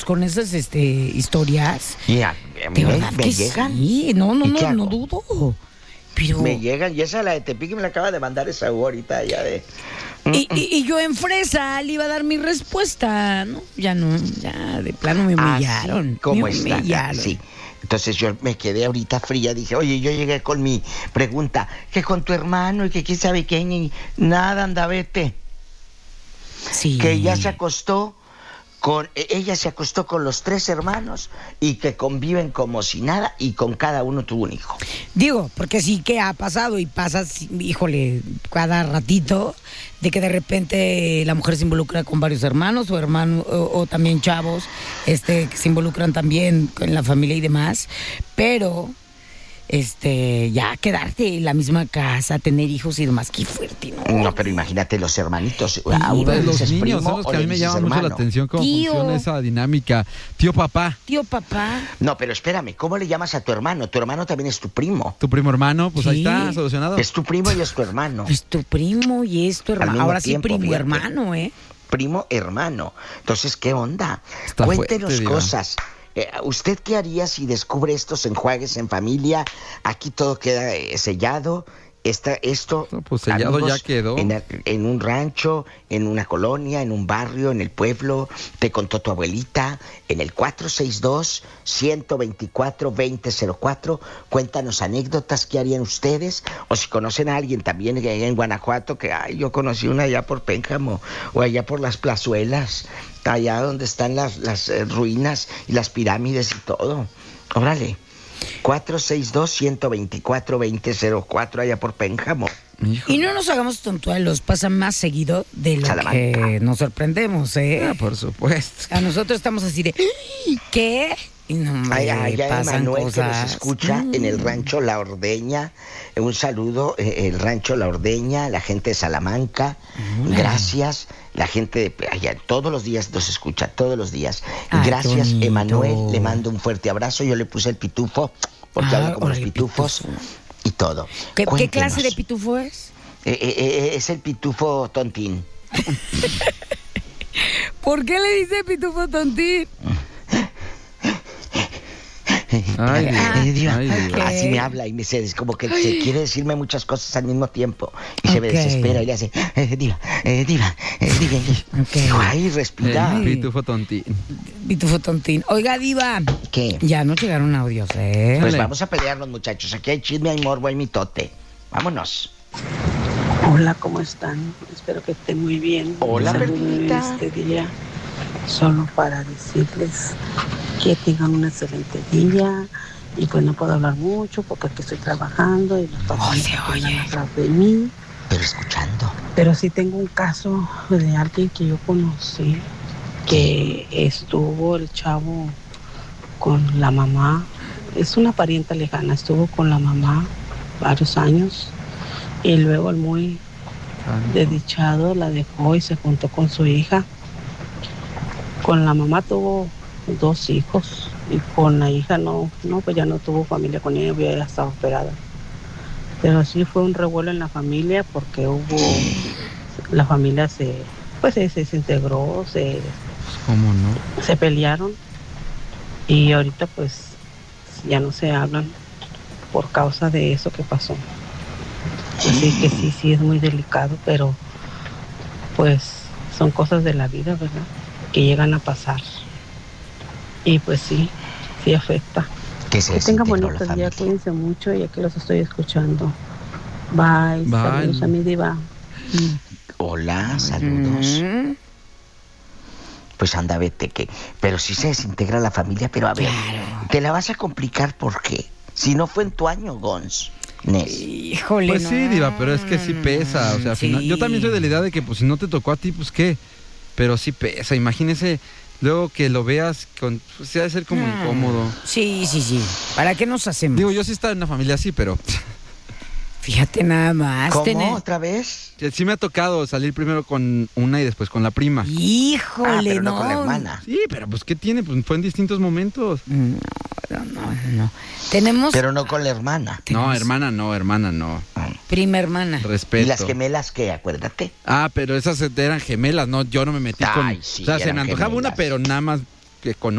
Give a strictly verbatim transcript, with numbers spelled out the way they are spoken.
con esas este, historias. Y a, a mí de me, verdad me que llegan. sí, no, no, ¿Y no, qué no hago? dudo. Pero... Me llegan, y esa la de Tepic me la acaba de mandar esa ahorita ya de... Y, y, y yo en fresa le iba a dar mi respuesta, ¿no? Ya no, ya de plano me humillaron. Así como me está. humillaron. Sí. Entonces yo me quedé ahorita fría, dije, oye, yo llegué con mi pregunta, que con tu hermano y que quién sabe qué, y nada, anda, vete. Sí. Que ella se acostó con, ella se acostó con los tres hermanos y que conviven como si nada y con cada uno tuvo un hijo. Digo, porque sí que ha pasado y pasa, híjole, cada ratito, de que de repente la mujer se involucra con varios hermanos o hermanos o, o también chavos, este, que se involucran también en la familia y demás, pero este, ya quedarte en la misma casa, tener hijos y demás, qué fuerte, ¿no? No, pero imagínate los hermanitos. Sí, A uno le los dices niños primo son los o que a le mí me dices llama mucho la hermano. atención cómo Tío. funciona esa dinámica. Tío papá, Tío, papá. No, pero espérame, ¿cómo le llamas a tu hermano? Tu hermano también es tu primo. tu primo hermano, pues ahí Sí. está, solucionado. Es tu primo y es tu hermano. Es tu primo y es tu hermano. mismo Ahora sí, tiempo, primo fíjate. hermano, ¿eh? Primo hermano. Entonces, ¿qué onda? Está Cuéntenos fuerte, Diva. cosas. Eh, ¿Usted qué haría si descubre estos enjuagues en familia? Aquí todo queda eh, sellado. Esta, esto, No, pues sellado amigos, ya quedó. En, el- en un rancho, en una colonia, en un barrio, en el pueblo, te contó tu abuelita, en el cuatro seis dos, uno dos cuatro, dos cero cero cuatro. Cuéntanos anécdotas, ¿qué harían ustedes? O si conocen a alguien también en en Guanajuato, que ay, yo conocí una allá por Pénjamo, o allá por las plazuelas, allá donde están las, las eh, ruinas y las pirámides y todo. Órale. cuatro seis dos, uno dos cuatro, dos cero cero cuatro allá por Pénjamo. Y no nos hagamos tontuelos, pasa más seguido de lo Salamanca. que nos sorprendemos, ¿eh? Ah, por supuesto. A nosotros estamos así de, ¿qué? Y no, hombre, Allá, allá pasan Emanuel que cosas. nos escucha Mm. en el rancho La Ordeña. Eh, Un saludo, eh, el rancho La Ordeña, la gente de Salamanca. Mm. Gracias. La gente de allá todos los días nos escucha, todos los días. Ay, qué Gracias, bonito. Emanuel. Le mando un fuerte abrazo. Yo le puse el pitufo, porque Ah, habla como los órale, pitufos pitufo. y todo. ¿Qué, ¿Qué Cuéntenos. clase de pitufo es? Eh, eh, eh, es el pitufo tontín. ¿Por qué le dice pitufo tontín? Ay, Diva. Eh, Diva, Ay, Diva. ok. así me habla y me se, es como que se quiere decirme muchas cosas al mismo tiempo y se me Ok. desespera y le hace eh, diva, eh, diva, eh, diva. Ok. Digo, ay, respira. El pitufo tontín. Pitufo tontín. Oiga, Diva, ¿Qué? ya nos llegaron audios, ¿eh? Pues Dale. vamos a pelearnos, muchachos. Aquí hay chisme, hay morbo, hay mitote. Vámonos. Hola, ¿cómo están? Espero que estén muy bien. Hola, Saludo Perlita. este día solo para decirles que tengan un excelente día. Y pues no puedo hablar mucho porque aquí estoy trabajando y los papás Ay, se están oye. atrás de mí. Pero escuchando. Pero sí tengo un caso de alguien que yo conocí que estuvo el chavo con la mamá. Es una parienta lejana, estuvo con la mamá varios años y luego el muy desdichado la dejó y se juntó con su hija. Con la mamá tuvo dos hijos y con la hija no, no, pues ya no tuvo familia con ella, ya estaba operada. Pero sí fue un revuelo en la familia porque hubo, la familia se, pues se se desintegró, se, ¿Cómo no? se pelearon y ahorita pues ya no se hablan por causa de eso que pasó. Así que sí, sí es muy delicado, pero pues son cosas de la vida, ¿verdad? Que llegan a pasar. Y pues sí, sí afecta. Que se Que tengan desintegró bonito la día, familia. cuídense mucho y aquí los estoy escuchando. Bye, Bye. saludos a mi diva. Hola, saludos. Mm, Pues anda, vete que... Pero sí se desintegra la familia, pero a ver, Claro. te la vas a complicar, ¿por qué? Si no fue en tu año, Gons. Nes. Híjole, Pues no. sí, Diva, pero es que sí pesa. O sea, al Sí. final, yo también soy de la idea de que pues si no te tocó a ti, pues qué. Pero sí pesa. Imagínese luego que lo veas con... Pues sí ha de ser como Mm. incómodo. Sí, sí, sí. ¿Para qué nos hacemos? Digo, yo sí estaba en una familia así, pero... Fíjate nada más. ¿Cómo? tener- ¿Otra vez? Sí me ha tocado salir primero con una y después con la prima. Híjole, Ah, pero no, no. con la hermana. Sí, pero pues ¿qué tiene? Pues fue en distintos momentos. No, no, no, no. Tenemos Pero no con la hermana. No, hermana no, hermana no. prima hermana. Respeto. ¿Y las gemelas qué? Acuérdate. Ah, pero esas eran gemelas, no, yo no me metí Ay, con... sí, o sea, se eran me antojaba gemelas. una, pero nada más que con